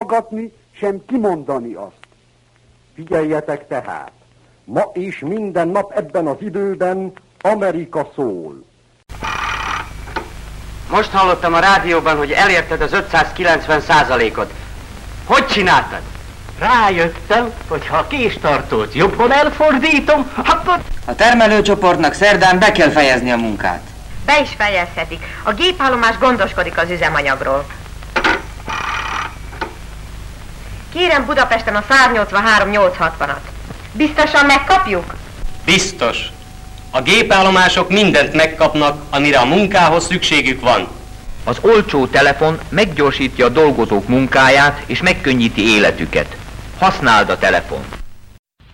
hallgatni, sem kimondani azt. Figyeljetek tehát! Ma és minden nap ebben az időben Amerika szól. Most hallottam a rádióban, hogy elérted az 590%-ot. Hogy csináltad? Rájöttem, hogy ha a késtartót jobban elfordítom, akkor... A termelőcsoportnak szerdán be kell fejezni a munkát. Be is fejezhetik. A gépállomás gondoskodik az üzemanyagról. Kérem Budapesten a 183-860-at. Biztosan megkapjuk? Biztos. A gépállomások mindent megkapnak, amire a munkához szükségük van. Az olcsó telefon meggyorsítja a dolgozók munkáját és megkönnyíti életüket. Használd a telefont!